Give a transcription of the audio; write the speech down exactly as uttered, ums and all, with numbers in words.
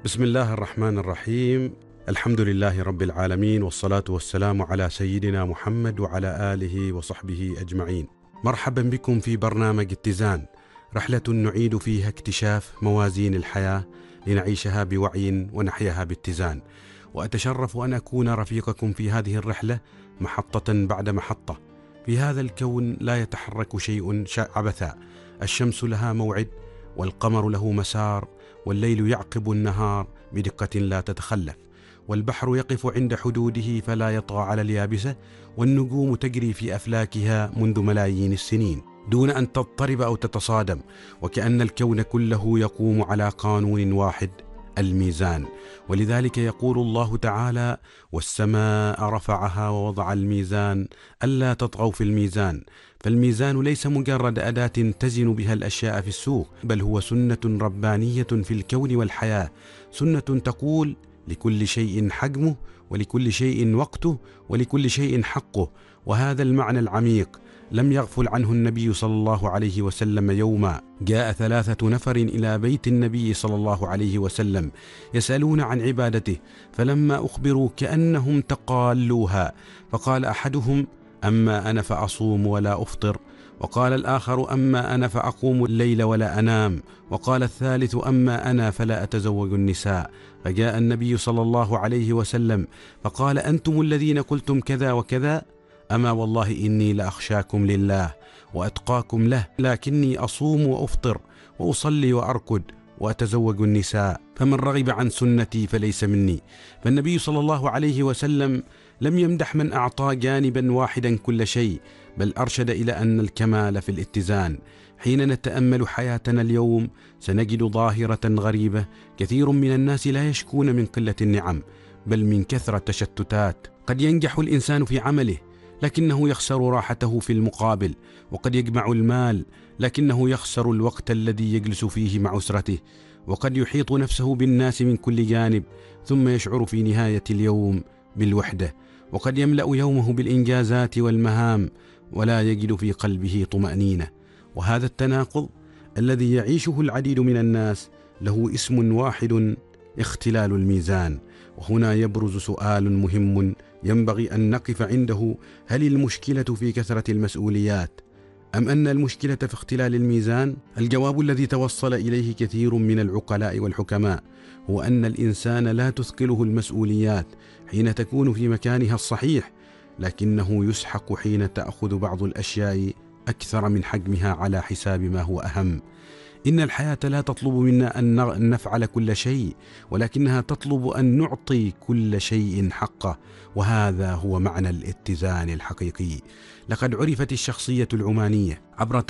بسم الله الرحمن الرحيم. الحمد لله رب العالمين، والصلاة والسلام على سيدنا محمد وعلى آله وصحبه أجمعين. مرحبا بكم في برنامج اتزان، رحلة نعيد فيها اكتشاف موازين الحياة لنعيشها بوعي ونحياها باتزان. وأتشرف أن أكون رفيقكم في هذه الرحلة محطة بعد محطة. في هذا الكون لا يتحرك شيء عبثا، الشمس لها موعد، والقمر له مسار، والليل يعقب النهار بدقة لا تتخلف، والبحر يقف عند حدوده فلا يطغى على اليابسة، والنجوم تجري في أفلاكها منذ ملايين السنين دون أن تضطرب أو تتصادم، وكأن الكون كله يقوم على قانون واحد، الميزان. ولذلك يقول الله تعالى: والسماء رفعها ووضع الميزان ألا تطغوا في الميزان. فالميزان ليس مجرد أداة تزن بها الأشياء في السوق، بل هو سنة ربانية في الكون والحياة، سنة تقول: لكل شيء حجمه، ولكل شيء وقته، ولكل شيء حقه. وهذا المعنى العميق لم يغفل عنه النبي صلى الله عليه وسلم يوما. جاء ثلاثة نفر إلى بيت النبي صلى الله عليه وسلم يسألون عن عبادته، فلما أخبروا كأنهم تقالوها، فقال أحدهم: أما أنا فأصوم ولا أفطر، وقال الآخر: أما أنا فأقوم الليل ولا أنام، وقال الثالث: أما أنا فلا أتزوج النساء. فجاء النبي صلى الله عليه وسلم فقال: أنتم الذين قلتم كذا وكذا؟ أما والله إني لأخشاكم لله وأتقاكم له، لكني أصوم وأفطر وأصلي وأركض وأتزوج النساء، فمن رغب عن سنتي فليس مني. فالنبي صلى الله عليه وسلم لم يمدح من أعطى جانبا واحدا كل شيء، بل أرشد إلى أن الكمال في الاتزان. حين نتأمل حياتنا اليوم سنجد ظاهرة غريبة: كثير من الناس لا يشكون من قلة النعم، بل من كثرة تشتتات. قد ينجح الإنسان في عمله لكنه يخسر راحته في المقابل، وقد يجمع المال لكنه يخسر الوقت الذي يجلس فيه مع أسرته، وقد يحيط نفسه بالناس من كل جانب ثم يشعر في نهاية اليوم بالوحدة، وقد يملأ يومه بالإنجازات والمهام ولا يجد في قلبه طمأنينة. وهذا التناقض الذي يعيشه العديد من الناس له اسم واحد: اختلال الميزان. وهنا يبرز سؤال مهم ينبغي أن نقف عنده: هل المشكلة في كثرة المسؤوليات، أم أن المشكلة في اختلال الميزان؟ الجواب الذي توصل إليه كثير من العقلاء والحكماء هو أن الإنسان لا تثقله المسؤوليات حين تكون في مكانها الصحيح، لكنه يسحق حين تأخذ بعض الأشياء أكثر من حجمها على حساب ما هو أهم. إن الحياة لا تطلب منا أن نفعل كل شيء، ولكنها تطلب أن نعطي كل شيء حقه، وهذا هو معنى الاتزان الحقيقي. لقد عرفت الشخصية العمانية عبر